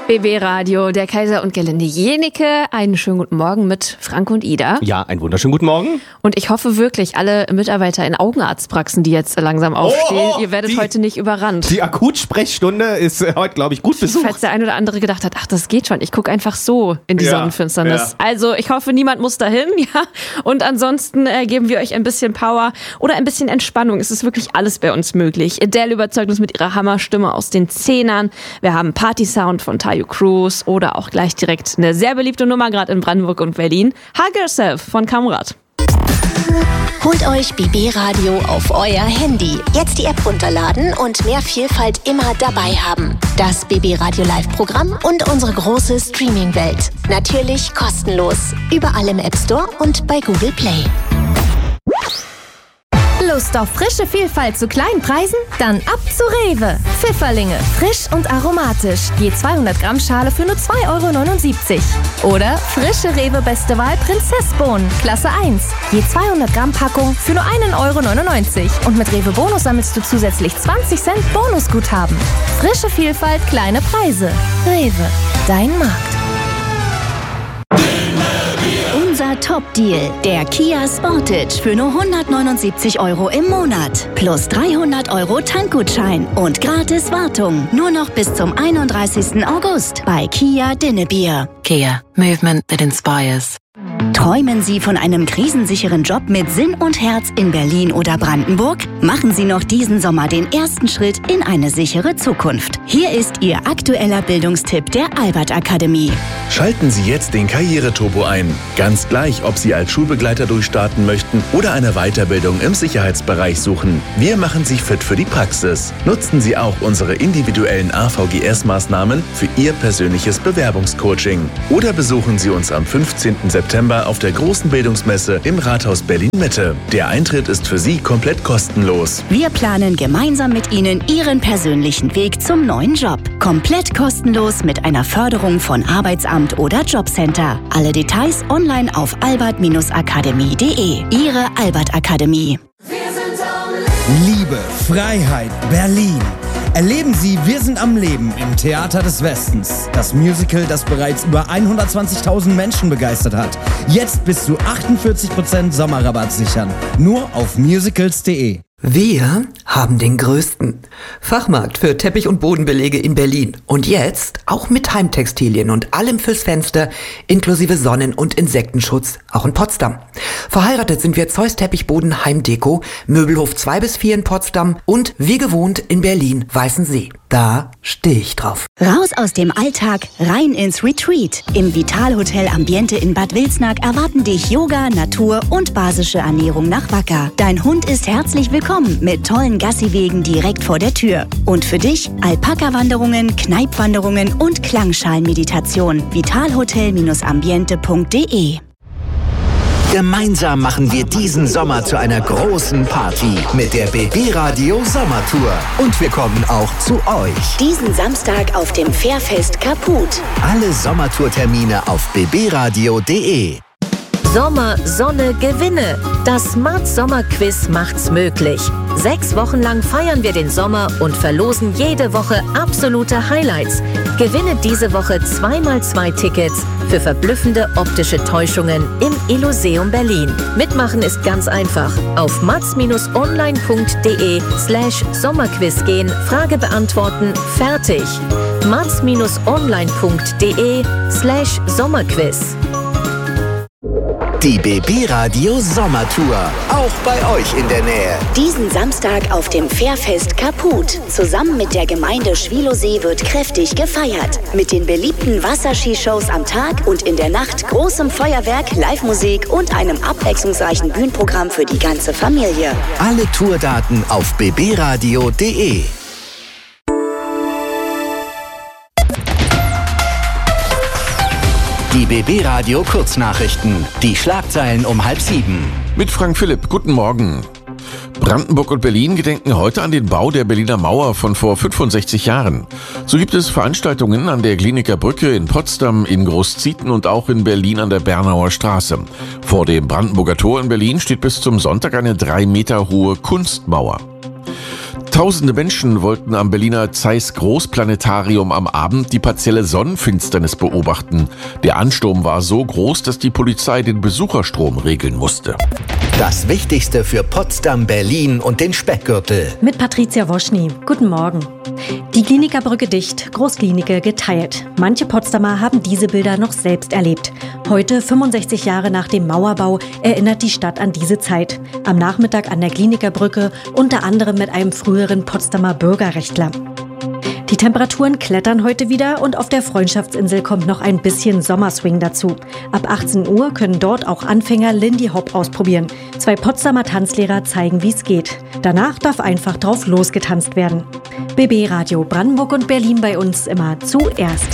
BB Radio, der Kaiser und Gerlinde Jenike. Einen schönen guten Morgen mit Frank und Ida. Ja, einen wunderschönen guten Morgen. Und ich hoffe wirklich, alle Mitarbeiter in Augenarztpraxen, die jetzt langsam aufstehen, ihr werdet heute nicht überrannt. Die Akutsprechstunde ist heute, glaube ich, gut besucht. Falls der ein oder andere gedacht hat, ach, das geht schon, ich gucke einfach so in die Sonnenfinsternis. Ja. Also ich hoffe, niemand muss dahin. Ja. Und ansonsten geben wir euch ein bisschen Power oder ein bisschen Entspannung. Es ist wirklich alles bei uns möglich. Adele überzeugt uns mit ihrer Hammerstimme aus den Zehnern. Wir haben Party-Sound von Tayo Cruz oder auch gleich direkt eine sehr beliebte Nummer, gerade in Brandenburg und Berlin. Hug Yourself von Kamrat. Holt euch BB Radio auf euer Handy. Jetzt die App runterladen und mehr Vielfalt immer dabei haben. Das BB Radio Live-Programm und unsere große Streaming-Welt. Natürlich kostenlos. Überall im App Store und bei Google Play. Lust auf frische Vielfalt zu kleinen Preisen? Dann ab zu Rewe. Pfifferlinge, frisch und aromatisch. Je 200 Gramm Schale für nur 2,79 €. Oder frische Rewe Beste Wahl Prinzessbohnen, Klasse 1. Je 200 Gramm Packung für nur 1,99 €. Und mit Rewe Bonus sammelst du zusätzlich 20 Cent Bonusguthaben. Frische Vielfalt, kleine Preise. Rewe, dein Markt. Unser Top-Deal, der Kia Sportage für nur 179 € im Monat. Plus 300 € Tankgutschein und gratis Wartung. Nur noch bis zum 31. August bei Kia Dinnebier. Kia, movement that inspires. Träumen Sie von einem krisensicheren Job mit Sinn und Herz in Berlin oder Brandenburg? Machen Sie noch diesen Sommer den ersten Schritt in eine sichere Zukunft. Hier ist Ihr aktueller Bildungstipp der Albert Akademie. Schalten Sie jetzt den Karriereturbo ein. Ganz gleich, ob Sie als Schulbegleiter durchstarten möchten oder eine Weiterbildung im Sicherheitsbereich suchen. Wir machen Sie fit für die Praxis. Nutzen Sie auch unsere individuellen AVGS-Maßnahmen für Ihr persönliches Bewerbungscoaching. Oder besuchen Sie uns am 15. September auf der großen Bildungsmesse im Rathaus Berlin-Mitte. Der Eintritt ist für Sie komplett kostenlos. Wir planen gemeinsam mit Ihnen Ihren persönlichen Weg zum neuen Job. Komplett kostenlos mit einer Förderung von Arbeitsamt oder Jobcenter. Alle Details online auf albert-akademie.de. Ihre Albert Akademie. Liebe, Freiheit, Berlin. Erleben Sie Wir sind am Leben im Theater des Westens. Das Musical, das bereits über 120.000 Menschen begeistert hat. Jetzt bis zu 48% Sommerrabatt sichern. Nur auf musicals.de. Wir haben den größten Fachmarkt für Teppich- und Bodenbelege in Berlin. Und jetzt auch mit Heimtextilien und allem fürs Fenster, inklusive Sonnen- und Insektenschutz, auch in Potsdam. Verheiratet sind wir Zeus Teppichboden Heimdeko, Möbelhof 2-4 in Potsdam und wie gewohnt in Berlin Weißensee. Da stehe ich drauf. Raus aus dem Alltag, rein ins Retreat. Im Vitalhotel Ambiente in Bad Wilsnack erwarten dich Yoga, Natur und basische Ernährung nach Wacker. Dein Hund ist herzlich willkommen mit tollen Gassiwegen direkt vor der Tür. Und für dich Alpaka-Wanderungen, Kneipwanderungen und Klangschalenmeditation. vitalhotel-ambiente.de. Gemeinsam machen wir diesen Sommer zu einer großen Party mit der BB Radio Sommertour. Und wir kommen auch zu euch. Diesen Samstag auf dem Fährfest Kaput. Alle Sommertourtermine auf bbradio.de. Sommer, Sonne, Gewinne. Das Mats Sommerquiz macht's möglich. 6 Wochen lang feiern wir den Sommer und verlosen jede Woche absolute Highlights. Gewinne diese Woche 2x2 Tickets für verblüffende optische Täuschungen im Illuseum Berlin. Mitmachen ist ganz einfach. Auf mats-online.de/Sommerquiz gehen, Frage beantworten, fertig. mats-online.de/Sommerquiz. Die BB Radio Sommertour. Auch bei euch in der Nähe. Diesen Samstag auf dem Fährfest Kaput. Zusammen mit der Gemeinde Schwilosee wird kräftig gefeiert. Mit den beliebten Wasserskishows am Tag und in der Nacht großem Feuerwerk, Live-Musik und einem abwechslungsreichen Bühnenprogramm für die ganze Familie. Alle Tourdaten auf bbradio.de. Die BB Radio Kurznachrichten. Die Schlagzeilen um 6:30. Mit Frank Philipp. Guten Morgen. Brandenburg und Berlin gedenken heute an den Bau der Berliner Mauer von vor 65 Jahren. So gibt es Veranstaltungen an der Kliniker Brücke in Potsdam, in Großzieten und auch in Berlin an der Bernauer Straße. Vor dem Brandenburger Tor in Berlin steht bis zum Sonntag eine 3 Meter hohe Kunstmauer. Tausende Menschen wollten am Berliner Zeiss Großplanetarium am Abend die partielle Sonnenfinsternis beobachten. Der Ansturm war so groß, dass die Polizei den Besucherstrom regeln musste. Das Wichtigste für Potsdam, Berlin und den Speckgürtel. Mit Patricia Woschny. Guten Morgen. Die Klinikerbrücke dicht, Großklinike geteilt. Manche Potsdamer haben diese Bilder noch selbst erlebt. Heute, 65 Jahre nach dem Mauerbau, erinnert die Stadt an diese Zeit. Am Nachmittag an der Klinikerbrücke, unter anderem mit einem früheren Potsdamer Bürgerrechtler. Die Temperaturen klettern heute wieder und auf der Freundschaftsinsel kommt noch ein bisschen Sommerswing dazu. Ab 18 Uhr können dort auch Anfänger Lindy Hop ausprobieren. 2 Potsdamer Tanzlehrer zeigen, wie es geht. Danach darf einfach drauf losgetanzt werden. BB Radio Brandenburg und Berlin bei uns immer zuerst.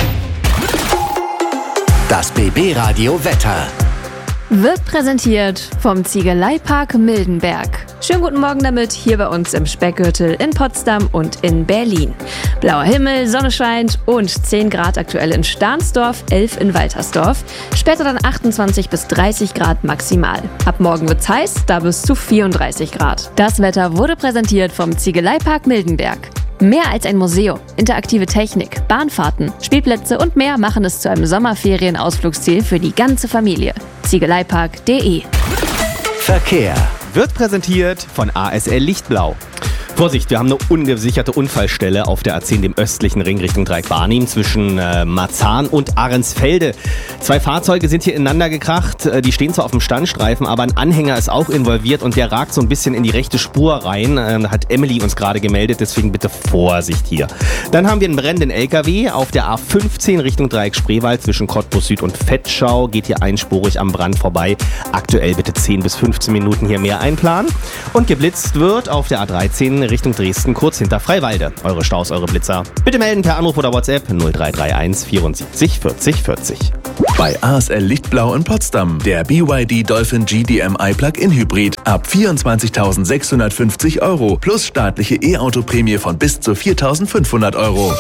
Das BB Radio Wetter wird präsentiert vom Ziegeleipark Mildenberg. Schönen guten Morgen damit, hier bei uns im Speckgürtel in Potsdam und in Berlin. Blauer Himmel, Sonne scheint und 10 Grad aktuell in Stahnsdorf, 11 in Waltersdorf. Später dann 28 bis 30 Grad maximal. Ab morgen wird's heiß, da bis zu 34 Grad. Das Wetter wurde präsentiert vom Ziegeleipark Mildenberg. Mehr als ein Museum, interaktive Technik, Bahnfahrten, Spielplätze und mehr machen es zu einem Sommerferienausflugsziel für die ganze Familie. Ziegeleipark.de. Verkehr wird präsentiert von ASL Lichtblau. Vorsicht, wir haben eine ungesicherte Unfallstelle auf der A10, dem östlichen Ring Richtung Dreieck-Barnim zwischen Marzahn und Ahrensfelde. 2 Fahrzeuge sind hier ineinander gekracht. Die stehen zwar auf dem Standstreifen, aber ein Anhänger ist auch involviert und der ragt so ein bisschen in die rechte Spur rein. Hat Emily uns gerade gemeldet, deswegen bitte Vorsicht hier. Dann haben wir einen brennenden LKW auf der A15 Richtung Dreieck-Spreewald zwischen Cottbus Süd und Vetschau. Geht hier einspurig am Brand vorbei. Aktuell bitte 10 bis 15 Minuten hier mehr einplanen. Und geblitzt wird auf der A13 Richtung Dresden, kurz hinter Freiwalde. Eure Staus, eure Blitzer. Bitte melden per Anruf oder WhatsApp 0331 74 40 40. Bei ASL Lichtblau in Potsdam. Der BYD Dolphin GDMI Plug-in Hybrid ab 24.650 € plus staatliche E-Auto-Prämie von bis zu 4.500 €.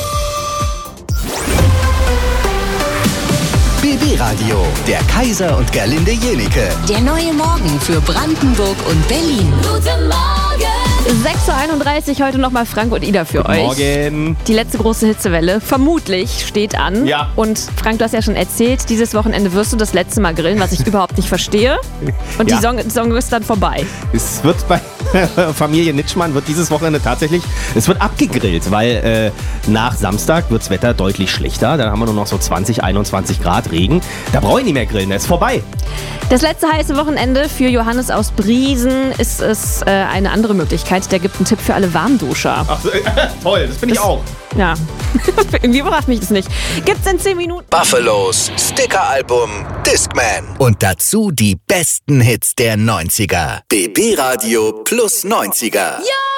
BB Radio, der Kaiser und Gerlinde Jenike. Der neue Morgen für Brandenburg und Berlin. Guten Morgen! 6.31 Uhr, heute nochmal Frank und Ida für euch. Morgen. Die letzte große Hitzewelle, vermutlich, steht an. Ja. Und Frank, du hast ja schon erzählt, dieses Wochenende wirst du das letzte Mal grillen, was ich überhaupt nicht verstehe. Und ja. Die Saison ist dann vorbei. Es wird bei Familie Nitschmann wird dieses Wochenende tatsächlich, es wird abgegrillt, weil nach Samstag wird das Wetter deutlich schlechter. Dann haben wir nur noch so 20, 21 Grad Regen. Da brauche ich nicht mehr grillen, das ist vorbei. Das letzte heiße Wochenende für Johannes aus Briesen ist es eine andere Möglichkeit. Der gibt einen Tipp für alle Warmduscher. Ach, toll, das bin ich auch. Ja, irgendwie überrascht mich das nicht. Gibt's in 10 Minuten. Buffalos Sticker-Album Discman. Und dazu die besten Hits der 90er. BB Radio plus 90er. Ja!